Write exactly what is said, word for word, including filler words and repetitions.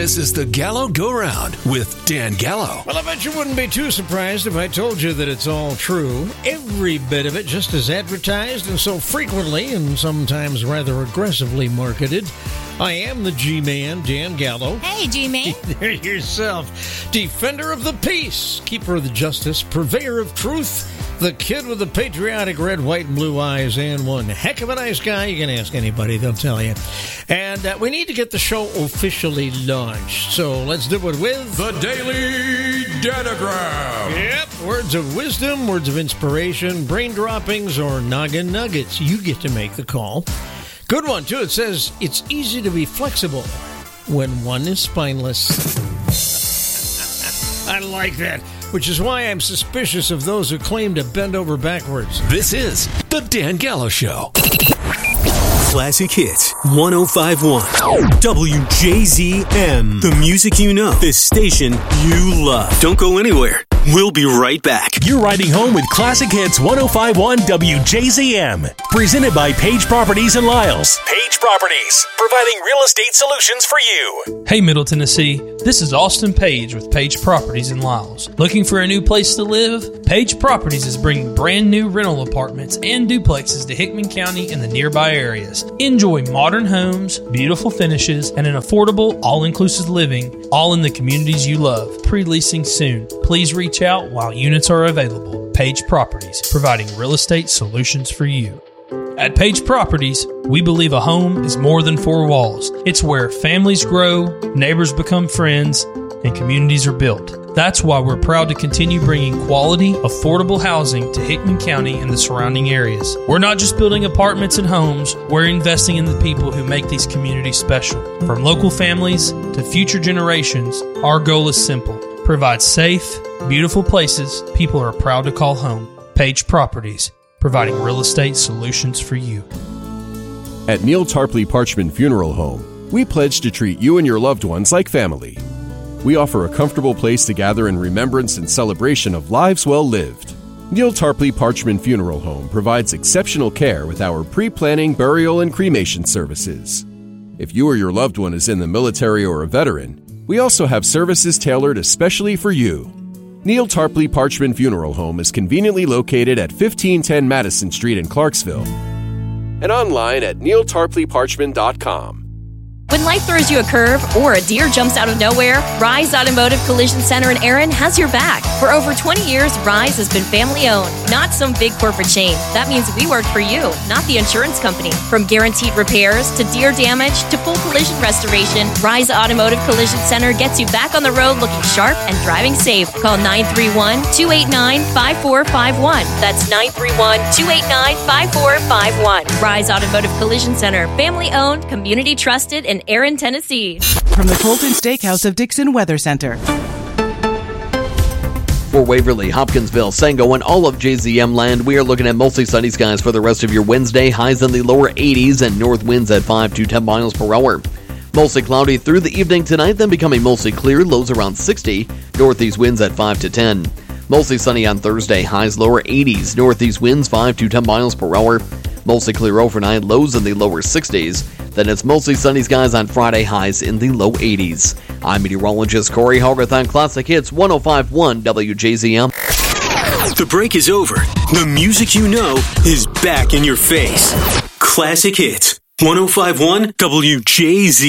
This is the Gallo Go Round with Dan Gallo. Well, I bet you wouldn't be too surprised if I told you that it's all true. Every bit of it, just as advertised and so frequently and sometimes rather aggressively marketed. I am the G-Man, Dan Gallo. Hey, G-Man. There yourself. Defender of the peace, keeper of the justice, purveyor of truth, the kid with the patriotic red, white, and blue eyes, and one heck of a nice guy. You can ask anybody, they'll tell you. And uh, we need to get the show officially launched, so let's do it with... The Daily Datagram. Yep, words of wisdom, words of inspiration, brain droppings, or noggin nuggets. You get to make the call. Good one, too. It says, it's easy to be flexible when one is spineless. I like that, which is why I'm suspicious of those who claim to bend over backwards. This is the Dan Gallo Show. Classic Hits one oh five point one W J Z M. The music you know, the station you love. Don't go anywhere. We'll be right back. You're riding home with Classic Hits one oh five point one W J Z M. Presented by Page Properties in Lyles. Page Properties, providing real estate solutions for you. Hey, Middle Tennessee. This is Austin Page with Page Properties in Lyles. Looking for a new place to live? Page Properties is bringing brand new rental apartments and duplexes to Hickman County and the nearby areas. Enjoy modern homes, beautiful finishes, and an affordable, all-inclusive living, all in the communities you love. Pre-leasing soon. Please reach out while units are available. Page Properties, providing real estate solutions for you. At Page Properties, we believe a home is more than four walls. It's where families grow, neighbors become friends, and communities are built. That's why we're proud to continue bringing quality, affordable housing to Hickman County and the surrounding areas. We're not just building apartments and homes, we're investing in the people who make these communities special. From local families to future generations, our goal is simple. Provide safe, beautiful places people are proud to call home. Page Properties, providing real estate solutions for you. At Neil Tarpley Parchman Funeral Home, we pledge to treat you and your loved ones like family. We offer a comfortable place to gather in remembrance and celebration of lives well lived. Neil Tarpley Parchman Funeral Home provides exceptional care with our pre-planning, burial, and cremation services. If you or your loved one is in the military or a veteran, we also have services tailored especially for you. Neil Tarpley Parchman Funeral Home is conveniently located at fifteen ten Madison Street in Clarksville and online at neil tarpley parchman dot com. When life throws you a curve or a deer jumps out of nowhere, Rise Automotive Collision Center in Erin has your back. For over twenty years, Rise has been family-owned, not some big corporate chain. That means we work for you, not the insurance company. From guaranteed repairs to deer damage to full collision restoration, Rise Automotive Collision Center gets you back on the road looking sharp and driving safe. Call nine three one, two eight nine, five four five one. That's nine three one, two eight nine, five four five one. Rise Automotive Collision Center, family-owned, community-trusted, and Erin, Tennessee. From the Colton Steakhouse of Dixon Weather Center. For Waverly, Hopkinsville, Sango, and all of J Z M land, we are looking at mostly sunny skies for the rest of your Wednesday. Highs in the lower eighties and north winds at five to ten miles per hour. Mostly cloudy through the evening tonight, then becoming mostly clear. Lows around sixty. Northeast winds at five to ten. Mostly sunny on Thursday. Highs lower eighties. Northeast winds five to ten miles per hour. Mostly clear overnight. Lows in the lower sixties. Then it's mostly sunny skies on Friday, highs in the low eighties. I'm meteorologist Corey Hogarth on Classic Hits one oh five point one W J Z M. The break is over. The music you know is back in your face. Classic Hits one oh five point one W J Z M.